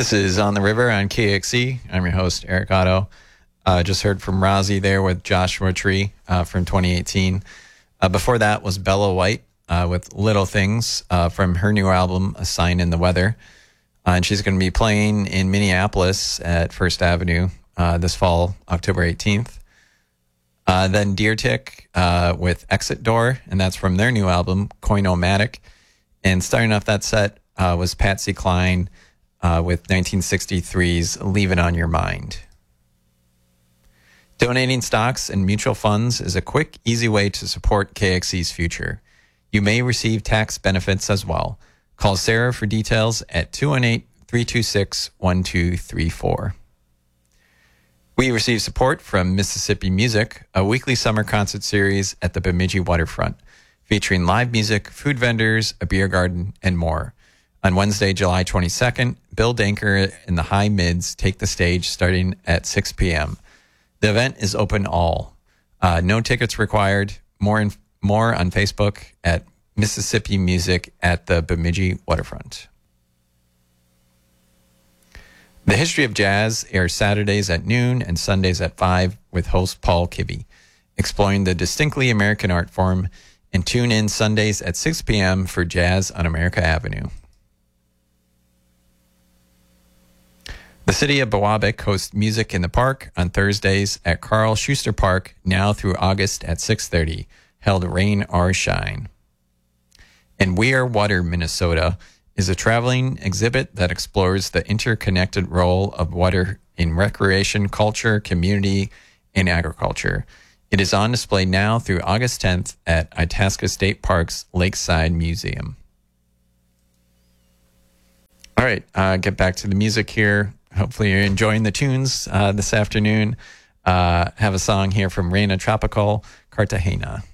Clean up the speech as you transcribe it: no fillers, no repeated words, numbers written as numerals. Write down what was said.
This is On the River on KXE. I'm your host, Eric Otto. Just heard from Rozzy there with Joshua Tree from 2018. Before that was Bella White with Little Things from her new album, A Sign in the Weather. And she's going to be playing in Minneapolis at First Avenue this fall, October 18th. Then Deer Tick with Exit Door, and that's from their new album, Coinomatic. And starting off that set was Patsy Cline with 1963's Leave It on Your Mind. Donating stocks and mutual funds is a quick, easy way to support KXE's future. You may receive tax benefits as well. Call Sarah for details at 218-326-1234. We receive support from Mississippi Music, a weekly summer concert series at the Bemidji Waterfront, featuring live music, food vendors, a beer garden, and more. On Wednesday, July 22nd, Bill Danker and the High Mids take the stage starting at 6 p.m. The event is open all. No tickets required. More on Facebook at Mississippi Music at the Bemidji Waterfront. The History of Jazz airs Saturdays at noon and Sundays at 5 with host Paul Kibbe, exploring the distinctly American art form, and tune in Sundays at 6 p.m. for Jazz on America Avenue. The city of Biwabik hosts Music in the Park on Thursdays at Carl Schuster Park, now through August at 6:30, held rain or shine. And We Are Water, Minnesota is a traveling exhibit that explores the interconnected role of water in recreation, culture, community, and agriculture. It is on display now through August 10th at Itasca State Park's Lakeside Museum. All right, get back to the music here. Hopefully you're enjoying the tunes this afternoon. Have a song here from Reina Tropical, Cartagena.